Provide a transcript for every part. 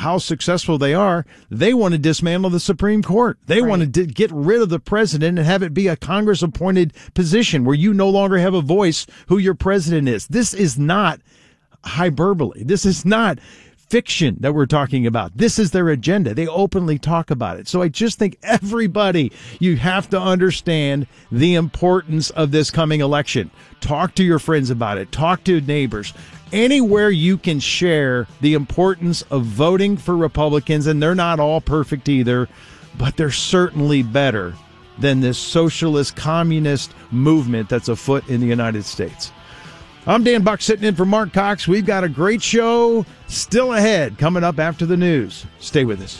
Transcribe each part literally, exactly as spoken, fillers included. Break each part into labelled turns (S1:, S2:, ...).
S1: how successful they are, they want to dismantle the Supreme Court. They right. want to d- get rid of the president and have it be a Congress-appointed position where you no longer have a voice who your president is. This is not hyperbole. This is not fiction that we're talking about. This is their agenda. They openly talk about it. So I just think everybody, you have to understand the importance of this coming election. Talk to your friends about it. Talk to neighbors. Anywhere you can share the importance of voting for Republicans, and they're not all perfect either, but they're certainly better than this socialist communist movement that's afoot in the United States. I'm Dan Buck sitting in for Mark Cox. We've got a great show still ahead coming up after the news. Stay with us.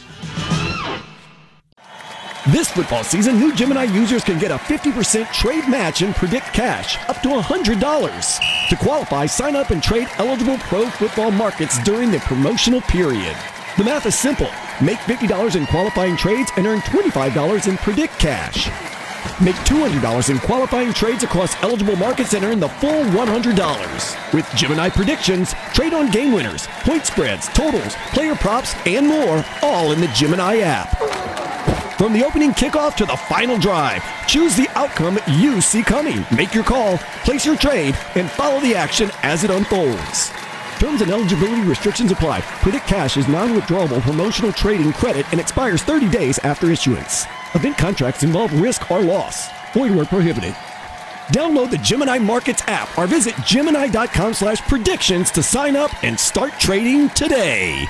S2: This football season, new Gemini users can get a fifty percent trade match and predict cash up to one hundred dollars. To qualify, sign up and trade eligible pro football markets during the promotional period. The math is simple. Make fifty dollars in qualifying trades and earn twenty-five dollars in predict cash. Make two hundred dollars in qualifying trades across eligible markets and earn the full one hundred dollars. With Gemini Predictions, trade on game winners, point spreads, totals, player props, and more, all in the Gemini app. From the opening kickoff to the final drive, choose the outcome you see coming. Make your call, place your trade, and follow the action as it unfolds. Terms and eligibility restrictions apply. Predict Cash is non-withdrawable promotional trading credit and expires thirty days after issuance. Event contracts involve risk or loss. Void where prohibited. Download the Gemini Markets app or visit Gemini.com slash predictions to sign up and start trading today.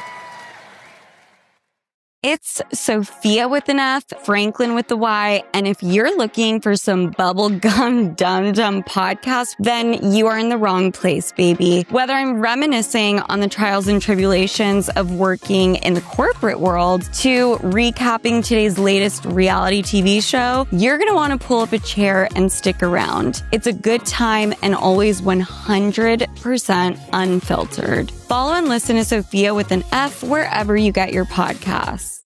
S3: It's Sophia with an F, Franklin with the Y, and if you're looking for some bubblegum dum-dum podcast, then you are in the wrong place, baby. Whether I'm reminiscing on the trials and tribulations of working in the corporate world to recapping today's latest reality T V show, you're going to want to pull up a chair and stick around. It's a good time and always one hundred percent unfiltered. Follow and listen to Sophia with an F wherever you get your podcasts.